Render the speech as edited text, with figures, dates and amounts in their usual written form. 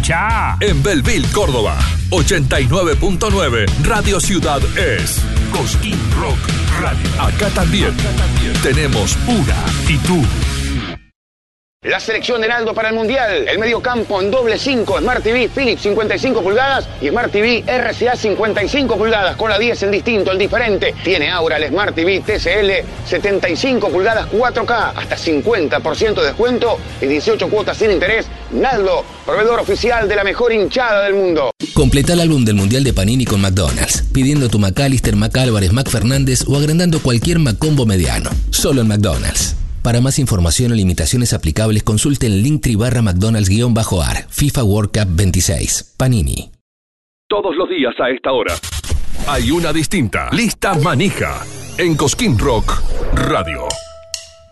¡Escuchá! En Belville, Córdoba, 89.9, Radio Ciudad es Cosquín Rock Radio. Acá también tenemos una actitud. La selección de Naldo para el Mundial. El mediocampo en doble 5, Smart TV Philips 55 pulgadas y Smart TV RCA 55 pulgadas con la 10 el distinto, el diferente. Tiene ahora el Smart TV TCL 75 pulgadas 4K, hasta 50% de descuento y 18 cuotas sin interés. Naldo, proveedor oficial de la mejor hinchada del mundo. Completa el álbum del Mundial de Panini con McDonald's, pidiendo tu McAllister, McAlvarez, McFernández o agrandando cualquier McCombo mediano. Solo en McDonald's. Para más información o limitaciones aplicables, consulte el Linktree/McDonald's-AR. FIFA World Cup 26. Panini. Todos los días a esta hora hay una distinta. Lista manija en Cosquín Rock Radio.